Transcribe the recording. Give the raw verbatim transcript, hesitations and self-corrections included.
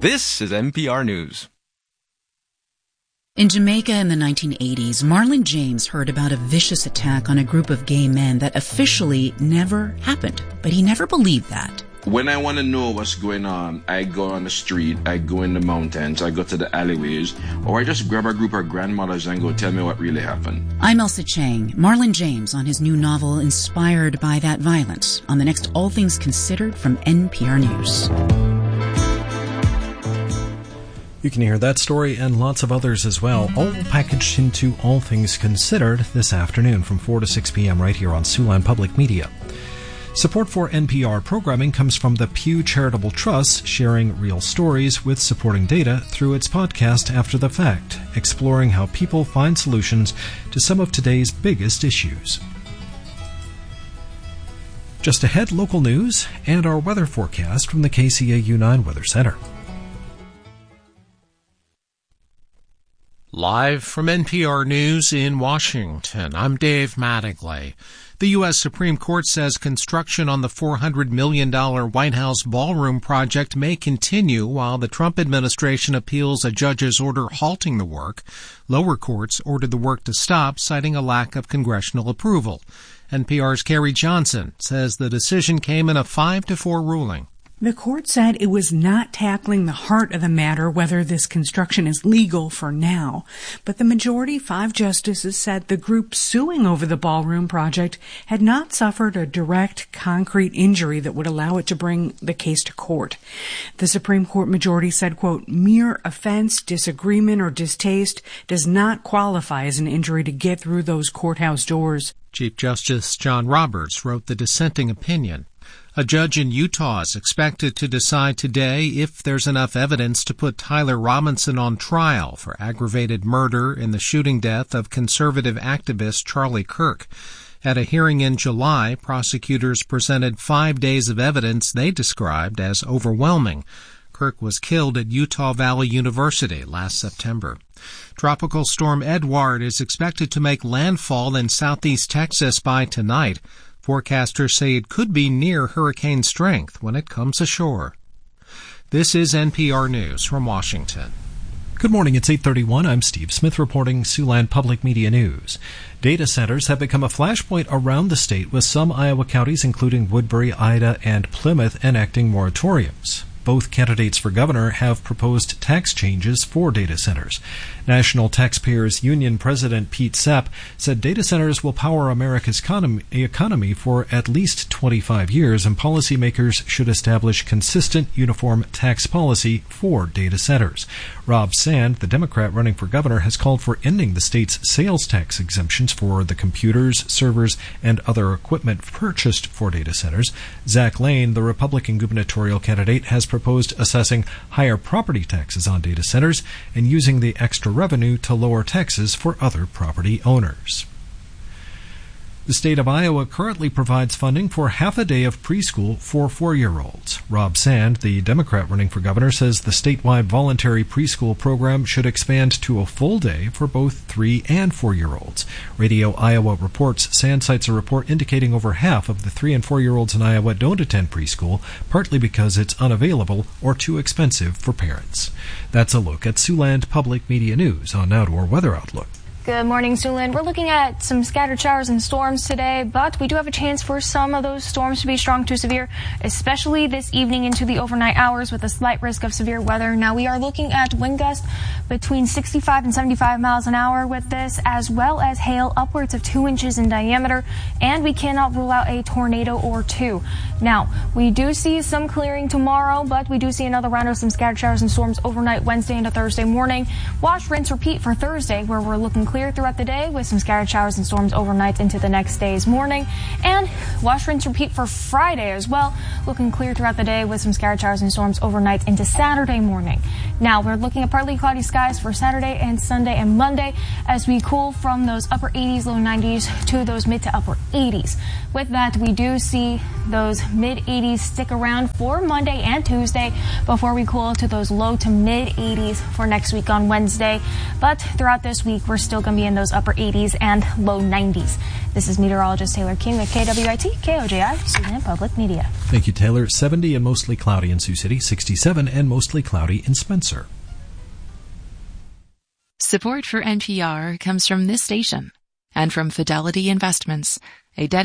This is N P R News. In Jamaica in the nineteen eighties, Marlon James heard about a vicious attack on a group of gay men that officially never happened, but he never believed that. When I want to know what's going on, I go on the street, I go in the mountains, I go to the alleyways, or I just grab a group of grandmothers and go tell me what really happened. I'm Elsa Chang. Marlon James on his new novel inspired by that violence on the next All Things Considered from N P R News. You can hear that story and lots of others as well, all packaged into All Things Considered this afternoon from four to six p.m. right here on Siouxland Public Media. Support for N P R programming comes from the Pew Charitable Trust, sharing real stories with supporting data through its podcast After the Fact, exploring how people find solutions to some of today's biggest issues. Just ahead, local news and our weather forecast from the K C A U nine Weather Center. Live from N P R News in Washington, I'm Dave Mattingly. The U S Supreme Court says construction on the four hundred million dollars White House ballroom project may continue while the Trump administration appeals a judge's order halting the work. Lower courts ordered the work to stop, citing a lack of congressional approval. N P R's Carrie Johnson says the decision came in a five to four ruling. The court said it was not tackling the heart of the matter, whether this construction is legal for now. But the majority, five justices, said the group suing over the ballroom project had not suffered a direct, concrete injury that would allow it to bring the case to court. The Supreme Court majority said, quote, mere offense, disagreement, or distaste does not qualify as an injury to get through those courthouse doors. Chief Justice John Roberts wrote the dissenting opinion. A judge in Utah is expected to decide today if there's enough evidence to put Tyler Robinson on trial for aggravated murder in the shooting death of conservative activist Charlie Kirk. At a hearing in July, prosecutors presented five days of evidence they described as overwhelming. Kirk was killed at Utah Valley University last September. Tropical storm Edward is expected to make landfall in southeast Texas by tonight. Forecasters say it could be near hurricane strength when it comes ashore. This is N P R News from Washington. Good morning, it's eight thirty-one. I'm Steve Smith reporting Siouxland Public Media News. Data centers have become a flashpoint around the state, with some Iowa counties, including Woodbury, Ida, and Plymouth, enacting moratoriums. Both candidates for governor have proposed tax changes for data centers. National Taxpayers Union President Pete Sepp said data centers will power America's economy for at least twenty-five years, and policymakers should establish consistent, uniform tax policy for data centers. Rob Sand, the Democrat running for governor, has called for ending the state's sales tax exemptions for the computers, servers, and other equipment purchased for data centers. Zach Lane, the Republican gubernatorial candidate, has proposed assessing higher property taxes on data centers and using the extra revenue to lower taxes for other property owners. The state of Iowa currently provides funding for half a day of preschool for four-year-olds. Rob Sand, the Democrat running for governor, says the statewide voluntary preschool program should expand to a full day for both three- and four-year-olds. Radio Iowa reports Sand cites a report indicating over half of the three- and four-year-olds in Iowa don't attend preschool, partly because it's unavailable or too expensive for parents. That's a look at Siouxland Public Media News. On now to our weather outlook. Good morning, Siouxland. We're looking at some scattered showers and storms today, but we do have a chance for some of those storms to be strong to severe, especially this evening into the overnight hours with a slight risk of severe weather. Now, we are looking at wind gusts between sixty-five and seventy-five miles an hour with this, as well as hail upwards of two inches in diameter, and we cannot rule out a tornado or two. Now, we do see some clearing tomorrow, but we do see another round of some scattered showers and storms overnight Wednesday into Thursday morning. Wash, rinse, repeat for Thursday, where we're looking clear throughout the day with some scattered showers and storms overnight into the next day's morning. And wash, rinse, repeat for Friday as well, looking clear throughout the day with some scattered showers and storms overnight into Saturday morning. Now, we're looking at partly cloudy skies for Saturday and Sunday and Monday as we cool from those upper eighties, low nineties to those mid to upper eighties. With that, we do see those mid eighties stick around for Monday and Tuesday before we cool to those low to mid eighties for next week on Wednesday. But throughout this week, we're still going to be in those upper eighties and low nineties. This is meteorologist Taylor King with K W I T, K O J I, Siouxland Public Media. Thank you, Taylor. seventy and mostly cloudy in Sioux City, sixty-seven and mostly cloudy in Spencer. Support for N P R comes from this station and from Fidelity Investments, a dedicated